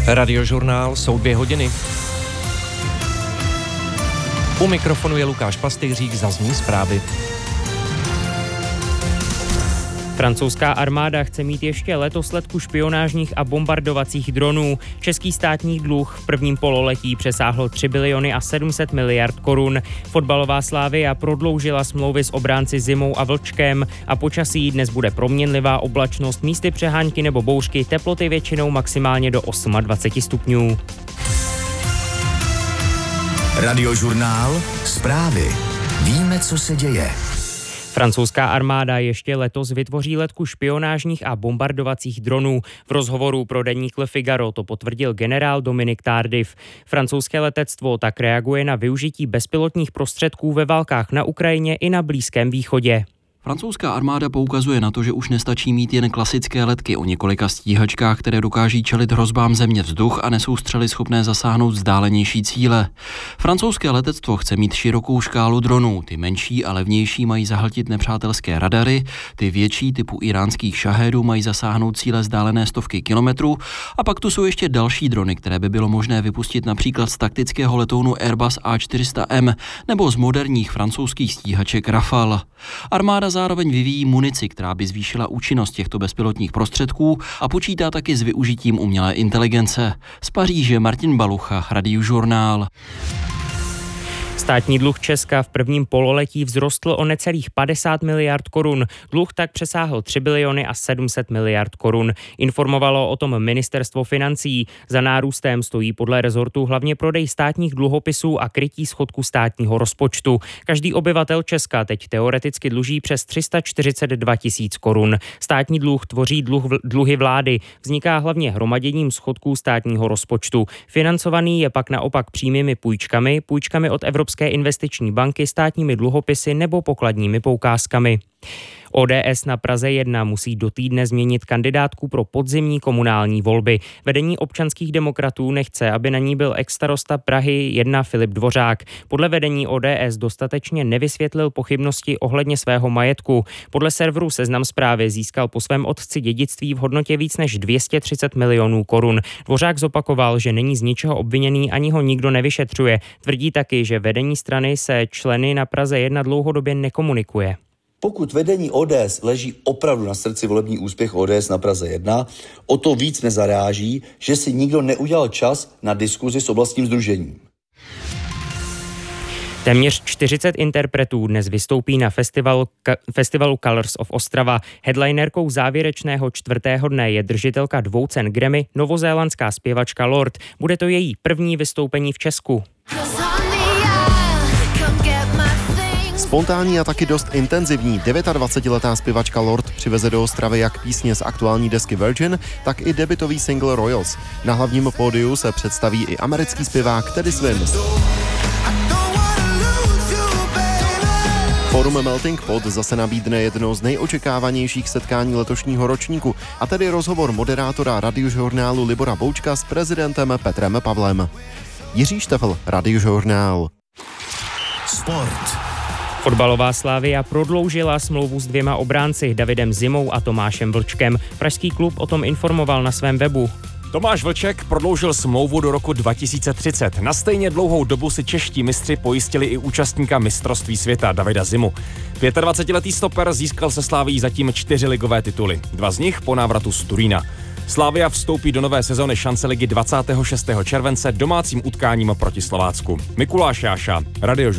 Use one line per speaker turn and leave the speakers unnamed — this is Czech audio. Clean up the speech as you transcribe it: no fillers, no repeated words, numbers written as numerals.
Radiožurnál jsou 2 hodiny. U mikrofonu je Lukáš Pastýřík, zazní zprávy.
Francouzská armáda chce mít ještě letos letku špionážních a bombardovacích dronů. Český státní dluh v prvním pololetí přesáhl 3 biliony a 700 miliard korun. Fotbalová Slavia prodloužila smlouvy s obránci Zimou a Vlčkem a počasí dnes bude proměnlivá oblačnost, místy přehánky nebo bouřky, teploty většinou maximálně do 28 stupňů.
Radiožurnál, zprávy. Víme, co se děje.
Francouzská armáda ještě letos vytvoří letku špionážních a bombardovacích dronů. V rozhovoru pro deník Le Figaro to potvrdil generál Dominique Tardif. Francouzské letectvo tak reaguje na využití bezpilotních prostředků ve válkách na Ukrajině i na Blízkém východě.
Francouzská armáda poukazuje na to, že už nestačí mít jen klasické letky o několika stíhačkách, které dokáží čelit hrozbám země-vzduch a nesou střely schopné zasáhnout vzdálenější cíle. Francouzské letectvo chce mít širokou škálu dronů. Ty menší a levnější mají zahltit nepřátelské radary, ty větší typu iránských šahedů mají zasáhnout cíle vzdálené stovky kilometrů a pak tu jsou ještě další drony, které by bylo možné vypustit například z taktického letounu Airbus A400M nebo z moderních francouzských stíhaček Rafale. Armáda zároveň vyvíjí munici, která by zvýšila účinnost těchto bezpilotních prostředků a počítá taky s využitím umělé inteligence. Z Paříže Martin Balucha, Radiožurnál.
Státní dluh Česka v prvním pololetí vzrostl o necelých 50 miliard korun. Dluh tak přesáhl 3 biliony a 700 miliard korun. Informovalo o tom ministerstvo financí. Za nárůstem stojí podle rezortu hlavně prodej státních dluhopisů a krytí schodku státního rozpočtu. Každý obyvatel Česka teď teoreticky dluží přes 342 tisíc korun. Státní dluh tvoří dluhy vlády. Vzniká hlavně hromaděním schodků státního rozpočtu. Financovaný je pak naopak přímými půjčkami od Evropské investiční banky, státními dluhopisy nebo pokladními poukázkami. ODS na Praze 1 musí do týdne změnit kandidátku pro podzimní komunální volby. Vedení občanských demokratů nechce, aby na ní byl exstarosta Prahy 1 Filip Dvořák. Podle vedení ODS dostatečně nevysvětlil pochybnosti ohledně svého majetku. Podle serveru Seznam Zprávy získal po svém otci dědictví v hodnotě víc než 230 milionů korun. Dvořák zopakoval, že není z ničeho obviněný, ani ho nikdo nevyšetřuje. Tvrdí taky, že vedení strany se členy na Praze 1 dlouhodobě nekomunikuje.
Pokud vedení ODS leží opravdu na srdci volební úspěch ODS na Praze 1, o to víc nezaráží, že si nikdo neudělal čas na diskuzi s oblastním sdružením.
Téměř 40 interpretů dnes vystoupí na festivalu Colors of Ostrava. Headlinerkou závěrečného 4. dne je držitelka 2 cen Grammy, novozélandská zpěvačka Lorde. Bude to její první vystoupení v Česku.
Spontánní a taky dost intenzivní 29letá zpěvačka Lorde přiveze do Ostravy jak písně z aktuální desky Virgin, tak i debutový single Royals. Na hlavním pódiu se představí i americký zpěvák Teddy Swims. Fórum Melting Pot zase nabídne jedno z nejočekávanějších setkání letošního ročníku, a tedy rozhovor moderátora Radiožurnálu Libora Boučka s prezidentem Petrem Pavlem. Jiří Štefl, Radiožurnál.
Sport.
Fotbalová Slavia prodloužila smlouvu s 2 obránci, Davidem Zimou a Tomášem Vlčkem. Pražský klub o tom informoval na svém webu.
Tomáš Vlček prodloužil smlouvu do roku 2030. Na stejně dlouhou dobu si čeští mistři pojistili i účastníka mistrovství světa Davida Zimu. 25letý stoper získal se Slavií zatím 4 ligové tituly. 2 z nich po návratu z Turína. Slavia vstoupí do nové sezony šance ligy 26. července domácím utkáním proti Slovácku. Mikuláš Jáša, Radiožurnál.